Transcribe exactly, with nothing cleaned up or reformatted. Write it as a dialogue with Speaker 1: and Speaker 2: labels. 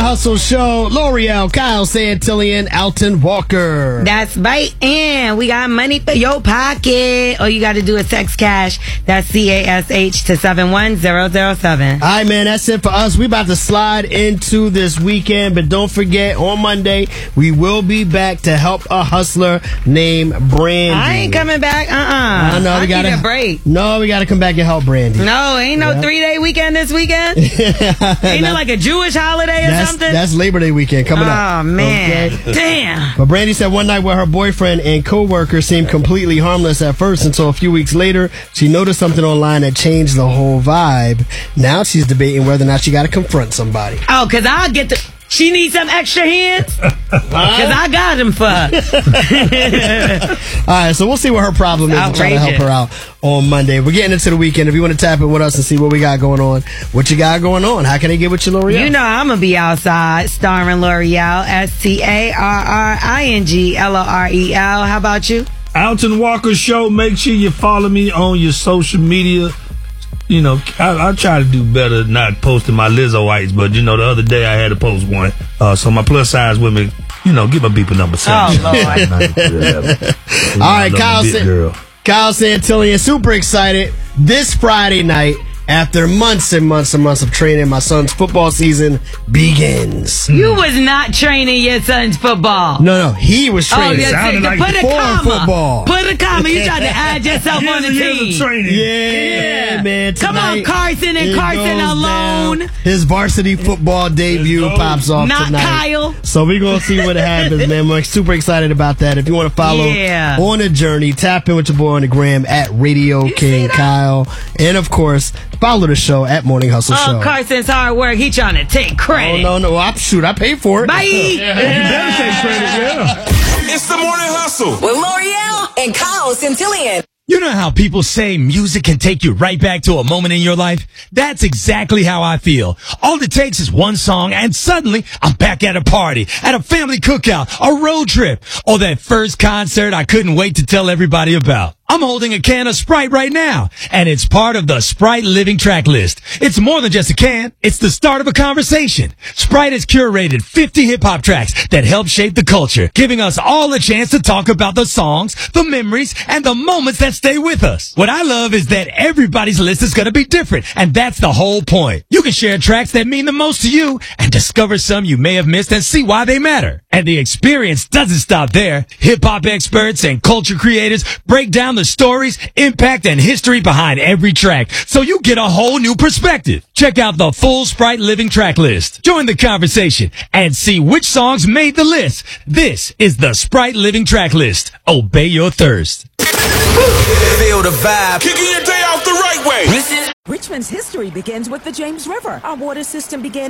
Speaker 1: Hustle Show. L'Oreal, Kyle Santillian, Alton Walker.
Speaker 2: That's right. And we got money for your pocket. All you got to do is text cash. That's C A S H to seven one zero zero seven.
Speaker 1: All right, man. That's it for us. We about to slide into this weekend. But don't forget, on Monday, we will be back to help a hustler named Brandy.
Speaker 2: I ain't coming back. Uh-uh.
Speaker 1: I know. We
Speaker 2: I
Speaker 1: gotta,
Speaker 2: need a break.
Speaker 1: No, we got to come back and help Brandy.
Speaker 2: No, ain't no
Speaker 1: Yeah.
Speaker 2: three-day weekend this weekend. Ain't it like a Jewish holiday or
Speaker 1: that's,
Speaker 2: something?
Speaker 1: That's Labor Day weekend coming
Speaker 2: oh,
Speaker 1: up.
Speaker 2: Oh, man.
Speaker 1: Okay?
Speaker 2: Damn.
Speaker 1: But Brandy said one night where her boyfriend and co-worker seemed completely harmless at first until a few weeks later, she noticed something online that changed the whole vibe. Now she's debating whether or not she got to confront somebody.
Speaker 2: Oh, because I'll get the... She needs some extra hands? Because I got them for her.
Speaker 1: All right, so we'll see what her problem is and try to help her out on Monday. We're getting into the weekend. If you want to tap in with us and see what we got going on, what you got going on, how can they get with you, L'Oreal?
Speaker 2: You know I'm going to be outside starring L'Oreal, S T A R R I N G L O R E L. How about you?
Speaker 3: Alton Walker Show. Make sure you follow me on your social media. You know, I, I try to do better not posting my Lizzoites, but, you know, the other day I had to post one. Uh, so my plus size women, you know, give my beeper number seven.
Speaker 2: Oh,
Speaker 1: Lord. All right, Kyle, San- Kyle Santillian, super excited. This Friday night, after months and months and months of training, my son's football season begins.
Speaker 2: You was not training your son's football.
Speaker 1: No, no, he was training.
Speaker 2: Oh, yes,
Speaker 1: like
Speaker 2: put a comma.
Speaker 1: Football.
Speaker 2: Put a comma. You tried to add yourself on the team.
Speaker 3: Training.
Speaker 1: Yeah, yeah, man.
Speaker 2: Come on, Carson and Carson alone.
Speaker 1: Down. His varsity football debut pops off
Speaker 2: not
Speaker 1: tonight.
Speaker 2: Not Kyle.
Speaker 1: So we're going to see what happens, man. We're super excited about that. If you want to follow
Speaker 2: yeah.
Speaker 1: on the journey, tap in with your boy on the gram at Radio you King Kyle. And, of course, follow the show at Morning Hustle
Speaker 2: oh,
Speaker 1: Show.
Speaker 2: Oh, Carson's hard work. He trying to take credit.
Speaker 1: Oh, no, no. I, shoot, I paid for it.
Speaker 2: Bye.
Speaker 3: Yeah. You better take credit, yeah.
Speaker 4: It's the Morning Hustle
Speaker 5: with L'Oreal and Kyle Santillian.
Speaker 6: You know how people say music can take you right back to a moment in your life? That's exactly how I feel. All it takes is one song and suddenly I'm back at a party, at a family cookout, a road trip, or that first concert I couldn't wait to tell everybody about. I'm holding a can of Sprite right now, and it's part of the Sprite Living Track List. It's more than just a can. It's the start of a conversation. Sprite has curated fifty hip-hop tracks that help shape the culture, giving us all a chance to talk about the songs, the memories, and the moments that stay with us. What I love is that everybody's list is going to be different, and that's the whole point. You can share tracks that mean the most to you and discover some you may have missed and see why they matter. And the experience doesn't stop there. Hip-hop experts and culture creators break down the stories, impact, and history behind every track, so you get a whole new perspective. Check out the full Sprite Living Track List. Join the conversation and see which songs made the list. This is the Sprite Living Track List. Obey your thirst.
Speaker 4: Feel the vibe. Kicking your day off the right way.
Speaker 5: Richmond's history begins with the James River. Our water system began